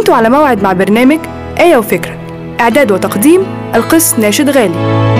كنتوا على موعد مع برنامج آية وفكرة، إعداد وتقديم القس ناشد غالي.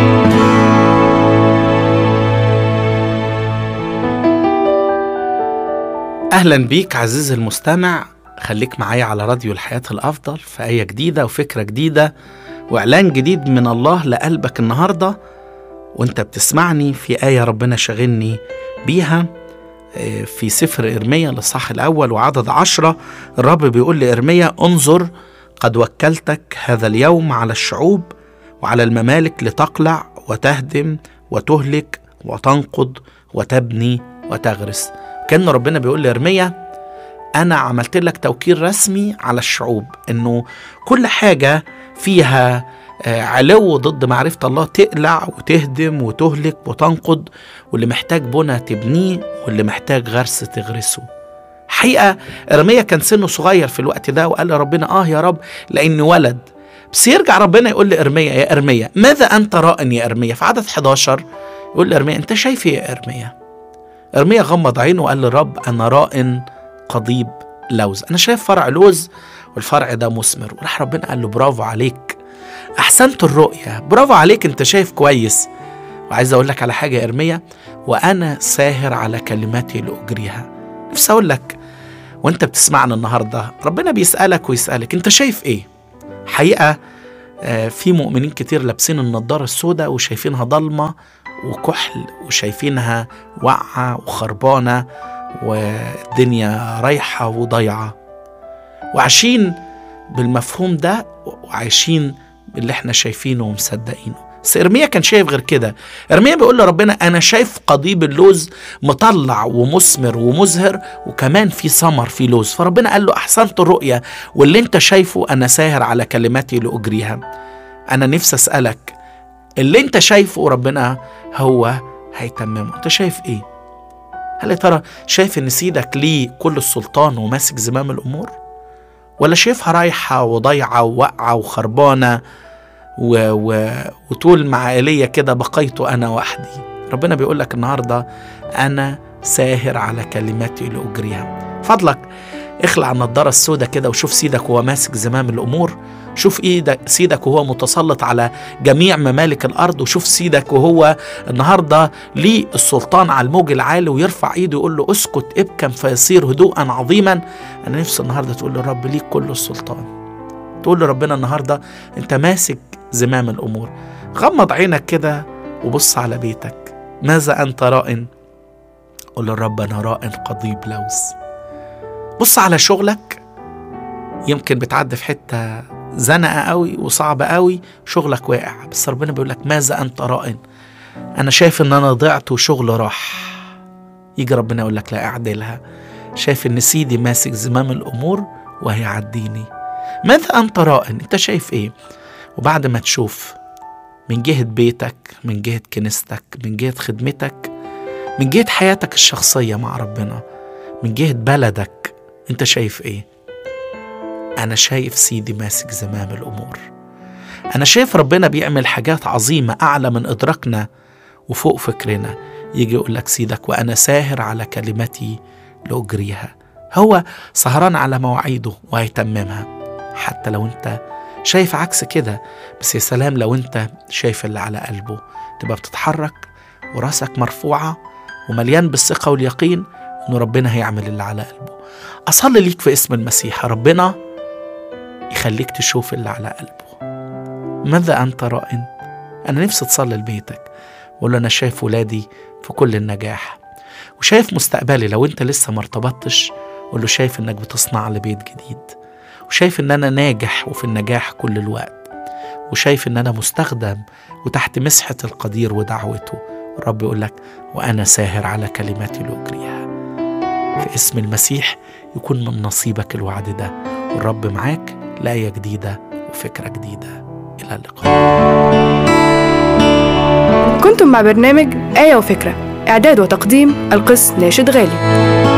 أهلا بيك عزيزي المستمع، خليك معايا على راديو الحياة الأفضل في آية جديدة وفكرة جديدة وإعلان جديد من الله لقلبك النهاردة. وانت بتسمعني في آية ربنا شغلني بيها في سفر إرميا الإصحاح الأول وعدد 10. الرب بيقول لإرميا: انظر قد وكلتك هذا اليوم على الشعوب وعلى الممالك لتقلع وتهدم وتهلك وتنقض وتبني وتغرس. كأن ربنا بيقول لإرميا: أنا عملت لك توكيل رسمي على الشعوب، إنه كل حاجة فيها علو ضد معرفة الله تقلع وتهدم وتهلك وتنقض، واللي محتاج بنا تبنيه واللي محتاج غرس تغرسه. حقيقة إرميا كان سنه صغير في الوقت ده، وقال لربنا: يا رب لأني ولد. بس يرجع ربنا يقول لإرميا: يا إرميا ماذا أنت راء يا إرميا؟ في عدد 11 يقول لإرميا: أنت شايف إيه يا إرميا؟ إرميا غمض عينه وقال للرب: أنا راء قضيب لوز، أنا شايف فرع لوز والفرع ده مثمر. وراح ربنا قال له: برافو عليك، أحسنت الرؤية، برافو عليك، أنت شايف كويس. وعايز أقول لك على حاجة يا إرميا: وأنا ساهر على كلماتي لأجريها. نفسي أقول لك وأنت بتسمعنا النهاردة، ربنا بيسألك ويسألك: أنت شايف إيه؟ حقيقة في مؤمنين كتير لابسين النضارة السوداء وشايفينها ضلمة وكحل وشايفينها وقعة وخربانة والدنيا رايحة وضيعة، وعايشين بالمفهوم ده وعايشين باللي احنا شايفينه ومصدقينه. بس إرميا كان شايف غير كده. إرميا بيقول لربنا: أنا شايف قضيب اللوز مطلع ومثمر ومزهر، وكمان في ثمر في لوز. فربنا قال له: أحسنت الرؤية، واللي انت شايفه أنا ساهر على كلماتي لأجريها. أنا نفسي أسألك، اللي انت شايفه ربنا هو هيتممه. انت شايف ايه؟ هل يا ترى شايف ان سيدك ليه كل السلطان وماسك زمام الأمور، ولا شايفها رايحة وضيعة ووقعة وخربانة وطول مع آلية كده بقيت أنا وحدي؟ ربنا بيقول لك النهاردة: أنا ساهر على كلماتي لأجريها. فضلك اخلع النضارة السوداء كده وشوف سيدك وهو ماسك زمام الأمور، شوف سيدك وهو متسلط على جميع ممالك الأرض، وشوف سيدك وهو النهاردة ليه السلطان على الموج العالي ويرفع ايده يقول له: اسكت ابكم فيصير هدوءا عظيما. أنا نفسي النهاردة تقول للرب: ليك كل السلطان. تقول لربنا النهاردة: انت ماسك زمام الأمور. غمض عينك كده وبص على بيتك، ماذا أنت راء؟ قول للرب: أنا راء قضيب لوز. بص على شغلك، يمكن بتعدي في حتة زنقة قوي وصعبة قوي، شغلك واقع، بس ربنا بيقول لك: ماذا أنت راء؟ أنا شايف إن أنا ضعت وشغل راح. يجي ربنا يقول لك: لا، أعدلها، شايف إن سيدي ماسك زمام الأمور وهيعديني. ماذا أنت راء؟ أنت شايف إيه؟ وبعد ما تشوف من جهة بيتك، من جهة كنيستك، من جهة خدمتك، من جهة حياتك الشخصية مع ربنا، من جهة بلدك، أنت شايف إيه؟ أنا شايف سيدي ماسك زمام الأمور. أنا شايف ربنا بيعمل حاجات عظيمة أعلى من إدراكنا وفوق فكرنا. يجي يقول لك سيدك: وأنا ساهر على كلمتي لأجريها. هو سهران على مواعيده وهيتممها، حتى لو أنت شايف عكس كده. بس يا سلام لو أنت شايف اللي على قلبه، تبقى بتتحرك وراسك مرفوعة ومليان بالثقة واليقين إنه ربنا هيعمل اللي على قلبه. أصلي ليك في اسم المسيح، ربنا يخليك تشوف اللي على قلبه. ماذا أنت راء؟ أنا نفسي تصلي لبيتك وقول له: أنا شايف ولادي في كل النجاح، وشايف مستقبلي. لو أنت لسه مرتبطتش قول له: شايف إنك بتصنع لبيت جديد، وشايف إن أنا ناجح وفي النجاح كل الوقت، وشايف إن أنا مستخدم وتحت مسحة القدير ودعوته. الرب يقول لك: وأنا ساهر على كلماتي لأجريها. في اسم المسيح يكون من نصيبك الوعد ده، والرب معاك لآية جديدة وفكرة جديدة. إلى اللقاء. كنتم مع برنامج آية وفكرة، إعداد وتقديم القس ناشد غالي.